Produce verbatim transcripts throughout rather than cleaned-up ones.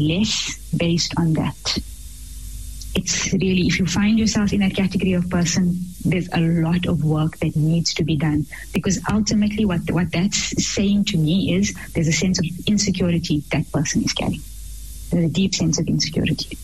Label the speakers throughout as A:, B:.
A: less based on that. It's really, if you find yourself in that category of person, there's a lot of work that needs to be done, because ultimately what what that's saying to me is there's a sense of insecurity that person is carrying. There's a deep sense of insecurity.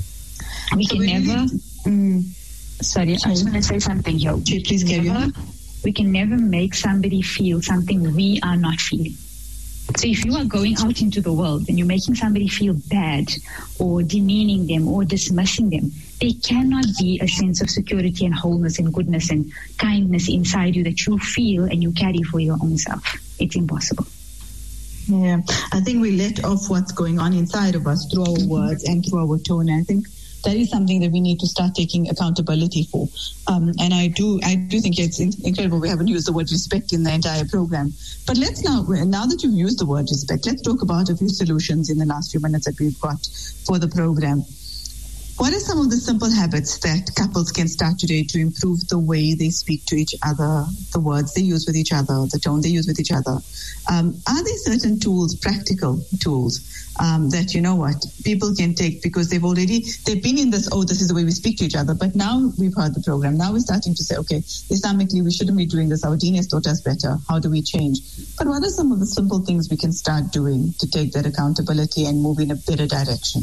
A: We so can we never mm, sorry, I just want to say something here.
B: Please carry on.
A: We can never make somebody feel something we are not feeling. So if you are going out into the world and you're making somebody feel bad or demeaning them or dismissing them, there cannot be a sense of security and wholeness and goodness and kindness inside you that you feel and you carry for your own self. It's impossible.
B: Yeah, I think we let off what's going on inside of us through our words and through our tone. I think that is something that we need to start taking accountability for. Um, and I do I do think it's incredible we haven't used the word respect in the entire program. But let's now, now that you've used the word respect, let's talk about a few solutions in the last few minutes that we've got for the program. What are some of the simple habits that couples can start today to improve the way they speak to each other, the words they use with each other, the tone they use with each other? Um, are there certain tools, practical tools, um, that, you know what, people can take because they've already, they've been in this, oh, this is the way we speak to each other, but now we've heard the program. Now we're starting to say, okay, Islamically, we shouldn't be doing this. Our deen has taught us better. How do we change? But what are some of the simple things we can start doing to take that accountability and move in a better direction?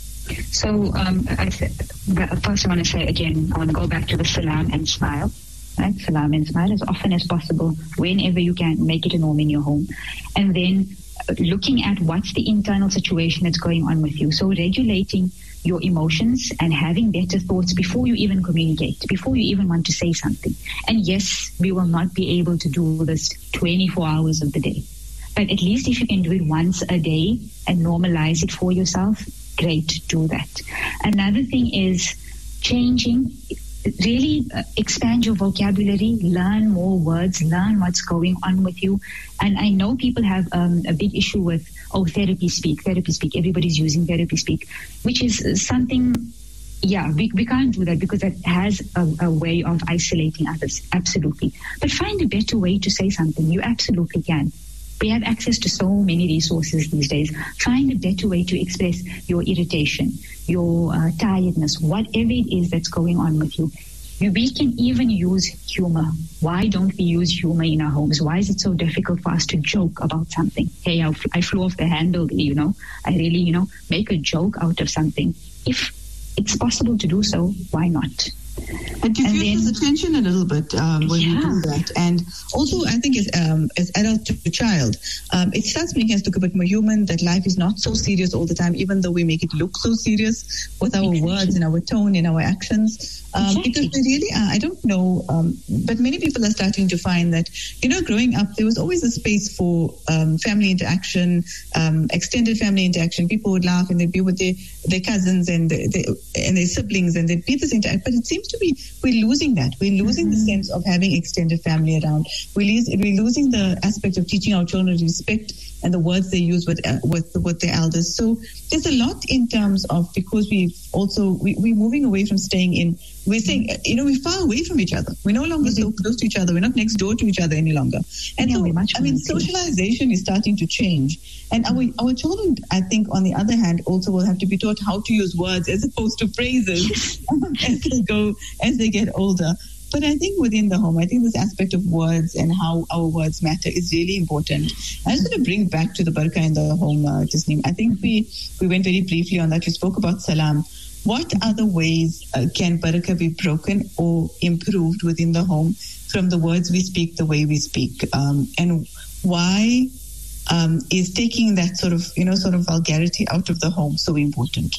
A: So um, I th- first I want to say again, I want to go back to the salam and smile. Right? Salam and smile as often as possible, whenever you can, make it a norm in your home. And then looking at what's the internal situation that's going on with you. So regulating your emotions and having better thoughts before you even communicate, before you even want to say something. And yes, we will not be able to do this twenty-four hours of the day. But at least if you can do it once a day and normalize it for yourself, great, do that. Another thing is changing, really uh, expand your vocabulary, learn more words, learn what's going on with you. And I know people have um, a big issue with, oh, therapy speak, therapy speak. Everybody's using therapy speak, which is something, yeah, we, we can't do that because that has a, a way of isolating others, absolutely. But find a better way to say something. You absolutely can. We have access to so many resources these days. Find a better way to express your irritation, your uh, tiredness, whatever it is that's going on with you. We can even use humor. Why don't we use humor in our homes? Why is it so difficult for us to joke about something? Hey, I, I flew off the handle, you know. I really, you know, make a joke out of something. If it's possible to do so, why not?
B: And diffuse the tension a little bit um, when yeah. we do that. And also, I think as um, as adult to child, um, it starts making us look a bit more human, that life is not so serious all the time, even though we make it look so serious with our exactly. words and our tone and our actions. Um, exactly. Because we really are, I don't know, um, but many people are starting to find that, you know, growing up, there was always a space for um, family interaction, um, extended family interaction. People would laugh and they'd be with their, their cousins and their, their, and their siblings, and they'd be this interaction. But it seems to be we're losing that. We're losing mm-hmm. the sense of having extended family around. We're, lose, we're losing the aspect of teaching our children respect and the words they use with uh, with with their elders. So there's a lot in terms of, because we've also we, we're moving away from staying in. We're saying, you know, we're far away from each other. We're no longer mm-hmm. so close to each other. We're not next door to each other any longer. And yeah, so, I mean, socialization is starting to change. And our our children, I think, on the other hand, also will have to be taught how to use words as opposed to phrases as they go, as they get older. But I think within the home, I think this aspect of words and how our words matter is really important. I just want to bring back to the barakah in the home, uh, Tasneem. I think we, we went very briefly on that. You spoke about salam. What other ways uh, can barakah be broken or improved within the home from the words we speak, the way we speak? Um, and why um, is taking that sort of, you know, sort of vulgarity out of the home so important?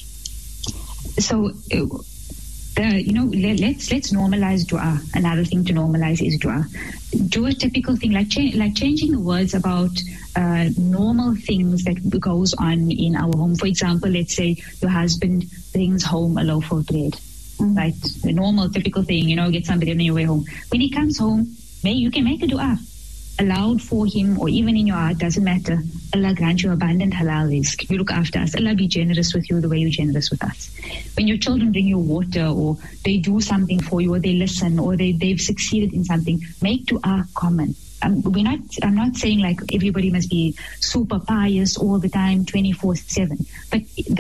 A: So... Uh, Uh, you know, let, let's let's normalize dua. Another thing to normalize is dua. Do a typical thing like cha- like changing the words about uh, normal things that goes on in our home. For example, let's say your husband brings home a loaf of bread, mm-hmm. right? The normal, typical thing, you know, get somebody on your way home. When he comes home, may you can make a dua aloud for him, or even in your heart, doesn't matter. Allah grant you abundant halal rizq. You look after us. Allah be generous with you the way you're generous with us. When your children bring you water, or they do something for you, or they listen, or they, they've succeeded in something, make dua common. Um, we're not, I'm not saying like everybody must be super pious all the time, twenty-four seven. But